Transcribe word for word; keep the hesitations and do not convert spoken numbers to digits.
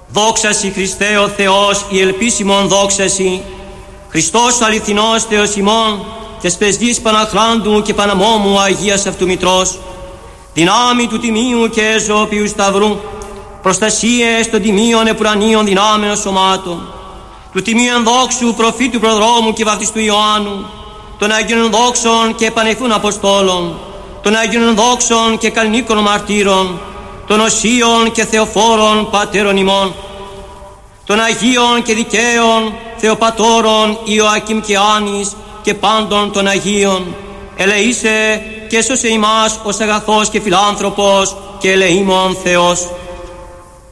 Δόξασι Χριστέ ο Θεός, η ελπίσιμον δόξασι. Χριστός αληθινός Θεός ημών, τες πεσγής Παναχράντου και Παναμόμου Αγίας αυτού Μητρός, δυνάμει του τιμίου και ζωοποιού σταυρού, προστασίες των τιμίων επουρανίων δυνάμεων σωμάτων, του τιμίου ενδόξου προφήτου προδρόμου και βαπτιστού Ιωάννου, των Αγίων δόξων και επανεχθούν Αποστόλων, των Αγίων δόξων και καλνίκων μαρτύρων, των οσίων και θεοφόρων πατέρων ημών, των Αγίων και δικαίων Θεοπατώρων Ιωακήμ και Άνης και πάντων των Αγίων, ελεήσε και σώσε ημάς ως αγαθός και φιλάνθρωπος και ελεήμων Θεός.